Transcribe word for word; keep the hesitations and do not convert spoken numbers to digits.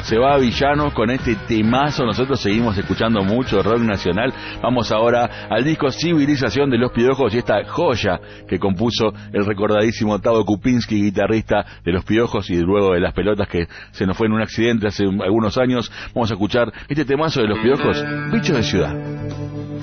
se va a Villano con este temazo. Nosotros seguimos escuchando mucho rock nacional. Vamos ahora al disco Civilización de Los Piojos y esta joya que compuso el recordadísimo Tavo Kupinski, guitarrista de Los Piojos y luego de Las Pelotas, que se nos fue en un accidente hace algunos años. Vamos a escuchar este temazo de Los Piojos, Bichos de Ciudad.